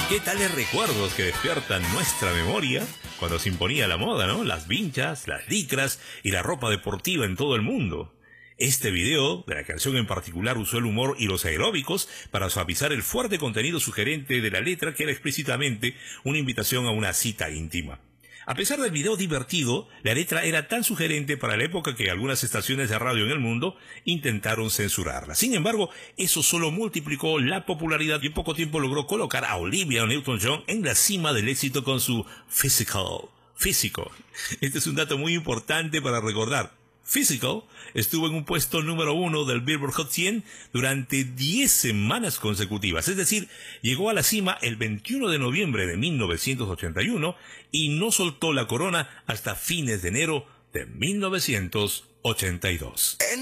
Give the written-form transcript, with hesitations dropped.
¿Qué tales recuerdos que despiertan nuestra memoria cuando se imponía la moda, ¿no? Las vinchas, las licras y la ropa deportiva en todo el mundo. Este video de la canción en particular usó el humor y los aeróbicos para suavizar el fuerte contenido sugerente de la letra, que era explícitamente una invitación a una cita íntima. A pesar del video divertido, la letra era tan sugerente para la época que algunas estaciones de radio en el mundo intentaron censurarla. Sin embargo, eso solo multiplicó la popularidad y en poco tiempo logró colocar a Olivia Newton-John en la cima del éxito con su Physical. Este es un dato muy importante para recordar. Physical estuvo en un puesto número 1 del Billboard Hot 100 durante 10 semanas consecutivas, es decir, llegó a la cima el 21 de noviembre de 1981 y no soltó la corona hasta fines de enero de 1982.